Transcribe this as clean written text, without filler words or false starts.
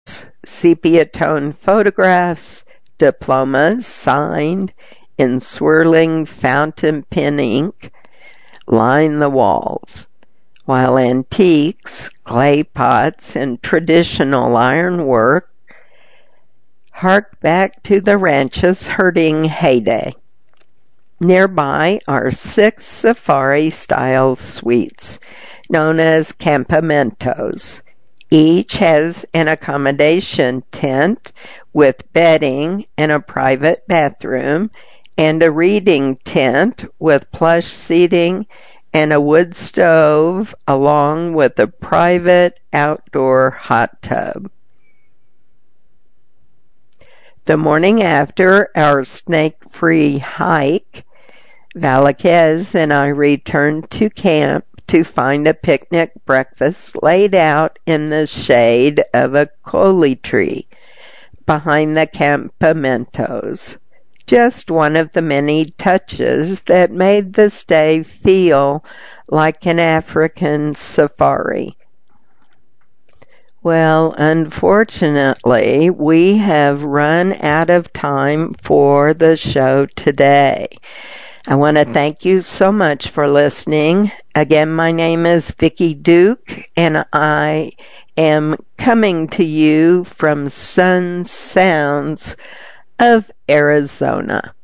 sepia tone photographs, diplomas signed in swirling fountain pen ink line the walls, while antiques, clay pots, and traditional ironwork hark back to the ranch's herding heyday. Nearby are 6 safari-style suites, known as campamentos. Each has an accommodation tent with bedding and a private bathroom, and a reading tent with plush seating and a wood stove, along with a private outdoor hot tub. The morning after our snake-free hike, Velasquez and I returned to camp to find a picnic breakfast laid out in the shade of a coli tree behind the campamentos. Just one of the many touches that made the stay feel like an African safari. Well, unfortunately, we have run out of time for the show today. I want to thank you so much for listening. Again, my name is Vicki Duke, and I am coming to you from Sun Sounds of Arizona.